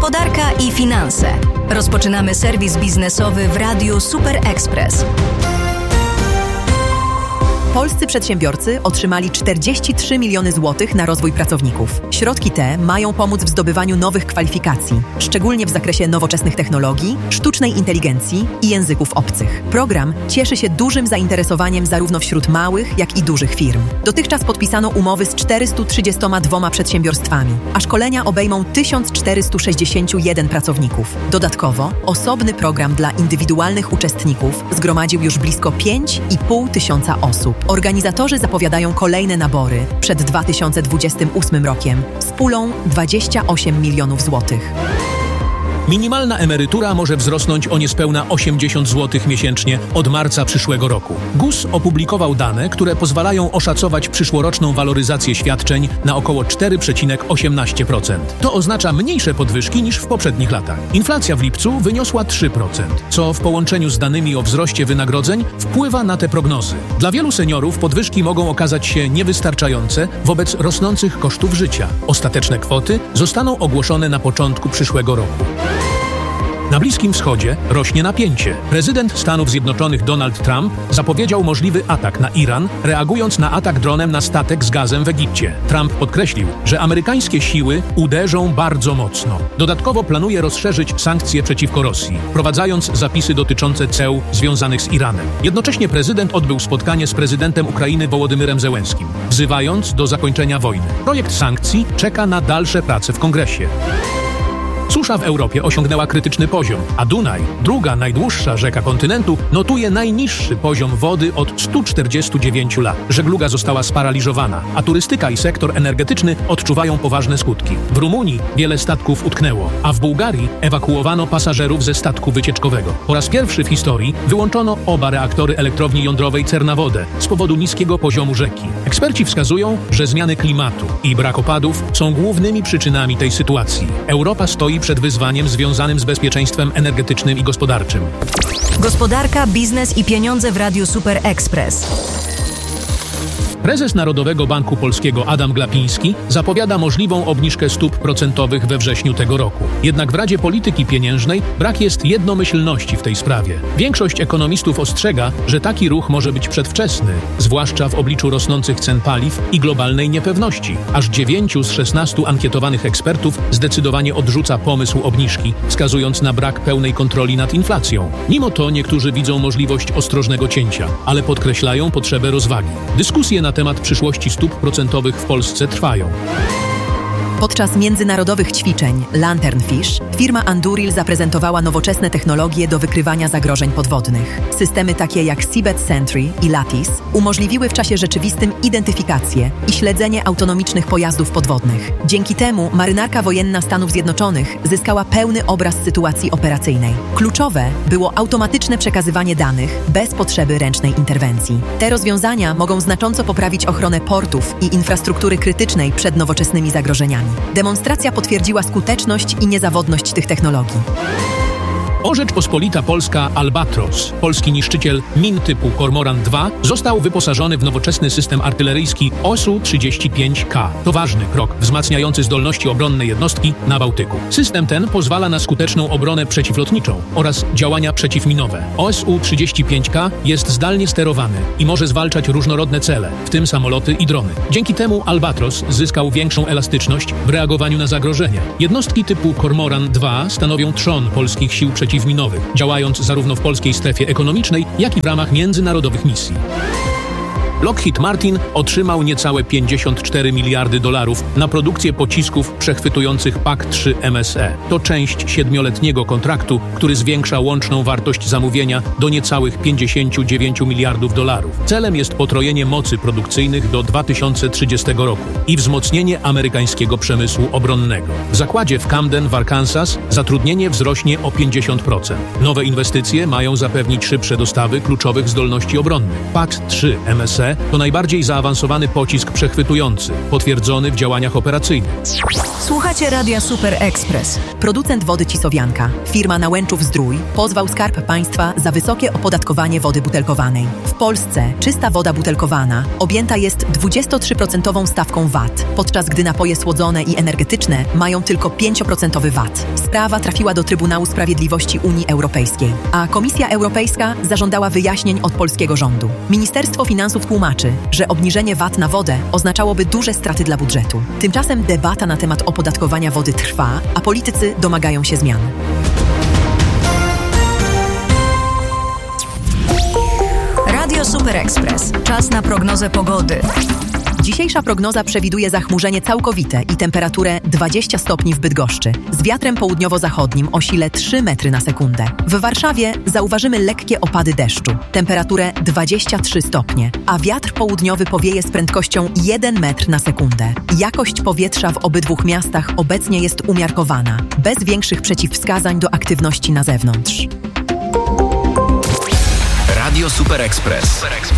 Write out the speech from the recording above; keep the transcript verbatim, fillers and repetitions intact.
Gospodarka i finanse. Rozpoczynamy serwis biznesowy w Radiu Super Express. Polscy przedsiębiorcy otrzymali czterdzieści trzy miliony złotych na rozwój pracowników. Środki te mają pomóc w zdobywaniu nowych kwalifikacji, szczególnie w zakresie nowoczesnych technologii, sztucznej inteligencji i języków obcych. Program cieszy się dużym zainteresowaniem zarówno wśród małych, jak i dużych firm. Dotychczas podpisano umowy z czterystu trzydziestoma dwoma przedsiębiorstwami, a szkolenia obejmą tysiąc czterysta sześćdziesiąt jeden pracowników. Dodatkowo osobny program dla indywidualnych uczestników zgromadził już blisko pięć i pół tysiąca osób. Organizatorzy zapowiadają kolejne nabory przed dwa tysiące dwudziestym ósmym rokiem z pulą dwadzieścia osiem milionów złotych. Minimalna emerytura może wzrosnąć o niespełna osiemdziesiąt złotych miesięcznie od marca przyszłego roku. G U S opublikował dane, które pozwalają oszacować przyszłoroczną waloryzację świadczeń na około cztery przecinek osiemnaście procent. To oznacza mniejsze podwyżki niż w poprzednich latach. Inflacja w lipcu wyniosła trzy procent, co w połączeniu z danymi o wzroście wynagrodzeń wpływa na te prognozy. Dla wielu seniorów podwyżki mogą okazać się niewystarczające wobec rosnących kosztów życia. Ostateczne kwoty zostaną ogłoszone na początku przyszłego roku. Na Bliskim Wschodzie rośnie napięcie. Prezydent Stanów Zjednoczonych Donald Trump zapowiedział możliwy atak na Iran, reagując na atak dronem na statek z gazem w Egipcie. Trump podkreślił, że amerykańskie siły uderzą bardzo mocno. Dodatkowo planuje rozszerzyć sankcje przeciwko Rosji, wprowadzając zapisy dotyczące ceł związanych z Iranem. Jednocześnie prezydent odbył spotkanie z prezydentem Ukrainy Wołodymyrem Zełenskim, wzywając do zakończenia wojny. Projekt sankcji czeka na dalsze prace w Kongresie. Susza w Europie osiągnęła krytyczny poziom, a Dunaj, druga najdłuższa rzeka kontynentu, notuje najniższy poziom wody od stu czterdziestu dziewięciu lat. Żegluga została sparaliżowana, a turystyka i sektor energetyczny odczuwają poważne skutki. W Rumunii wiele statków utknęło, a w Bułgarii ewakuowano pasażerów ze statku wycieczkowego. Po raz pierwszy w historii wyłączono oba reaktory elektrowni jądrowej Cernavodă z powodu niskiego poziomu rzeki. Eksperci wskazują, że zmiany klimatu i brak opadów są głównymi przyczynami tej sytuacji. Europa stoi przed wyzwaniem związanym z bezpieczeństwem energetycznym i gospodarczym. Gospodarka, biznes i pieniądze w Radiu Super Express. Prezes Narodowego Banku Polskiego Adam Glapiński zapowiada możliwą obniżkę stóp procentowych we wrześniu tego roku. Jednak w Radzie Polityki Pieniężnej brak jest jednomyślności w tej sprawie. Większość ekonomistów ostrzega, że taki ruch może być przedwczesny, zwłaszcza w obliczu rosnących cen paliw i globalnej niepewności. Aż dziewięciu z szesnastu ankietowanych ekspertów zdecydowanie odrzuca pomysł obniżki, wskazując na brak pełnej kontroli nad inflacją. Mimo to niektórzy widzą możliwość ostrożnego cięcia, ale podkreślają potrzebę rozwagi. Dyskusje na temat przyszłości stóp procentowych w Polsce trwają. Podczas międzynarodowych ćwiczeń Lanternfish firma Anduril zaprezentowała nowoczesne technologie do wykrywania zagrożeń podwodnych. Systemy takie jak Seabed Sentry i Lattice umożliwiły w czasie rzeczywistym identyfikację i śledzenie autonomicznych pojazdów podwodnych. Dzięki temu marynarka wojenna Stanów Zjednoczonych zyskała pełny obraz sytuacji operacyjnej. Kluczowe było automatyczne przekazywanie danych bez potrzeby ręcznej interwencji. Te rozwiązania mogą znacząco poprawić ochronę portów i infrastruktury krytycznej przed nowoczesnymi zagrożeniami. Demonstracja potwierdziła skuteczność i niezawodność tych technologii. O Rzeczpospolita Polska Albatros, polski niszczyciel min typu Kormoran dwa, został wyposażony w nowoczesny system artyleryjski O S U trzydzieści pięć K. To ważny krok wzmacniający zdolności obronne jednostki na Bałtyku. System ten pozwala na skuteczną obronę przeciwlotniczą oraz działania przeciwminowe. O S U trzydzieści pięć K jest zdalnie sterowany i może zwalczać różnorodne cele, w tym samoloty i drony. Dzięki temu Albatros zyskał większą elastyczność w reagowaniu na zagrożenia. Jednostki typu Kormoran dwa stanowią trzon polskich sił przeciwlotniczych, działając zarówno w polskiej strefie ekonomicznej, jak i w ramach międzynarodowych misji. Lockheed Martin otrzymał niecałe pięćdziesiąt cztery miliardy dolarów na produkcję pocisków przechwytujących P A C trzy M S E. To część siedmioletniego kontraktu, który zwiększa łączną wartość zamówienia do niecałych pięćdziesiąt dziewięć miliardów dolarów. Celem jest potrojenie mocy produkcyjnych do dwa tysiące trzydziestego roku i wzmocnienie amerykańskiego przemysłu obronnego. W zakładzie w Camden w Arkansas zatrudnienie wzrośnie o pięćdziesiąt procent. Nowe inwestycje mają zapewnić szybsze dostawy kluczowych zdolności obronnych. P A C trzy M S E C to najbardziej zaawansowany pocisk przechwytujący, potwierdzony w działaniach operacyjnych. Słuchacie Radia Super Express. Producent wody Cisowianka, firma Nałęczów-Zdrój, pozwał Skarb Państwa za wysokie opodatkowanie wody butelkowanej. W Polsce czysta woda butelkowana objęta jest dwudziestotrzyprocentową stawką V A T, podczas gdy napoje słodzone i energetyczne mają tylko pięć procent V A T. Sprawa trafiła do Trybunału Sprawiedliwości Unii Europejskiej, a Komisja Europejska zażądała wyjaśnień od polskiego rządu. Ministerstwo Finansów tłumaczy, że obniżenie V A T na wodę oznaczałoby duże straty dla budżetu. Tymczasem debata na temat opodatkowania wody trwa, a politycy domagają się zmian. Radio Super Express. Czas na prognozę pogody. Dzisiejsza prognoza przewiduje zachmurzenie całkowite i temperaturę dwadzieścia stopni w Bydgoszczy, z wiatrem południowo-zachodnim o sile trzy metry na sekundę. W Warszawie zauważymy lekkie opady deszczu, temperaturę dwadzieścia trzy stopnie, a wiatr południowy powieje z prędkością jeden metr na sekundę. Jakość powietrza w obydwu miastach obecnie jest umiarkowana, bez większych przeciwwskazań do aktywności na zewnątrz. Radio Super Express.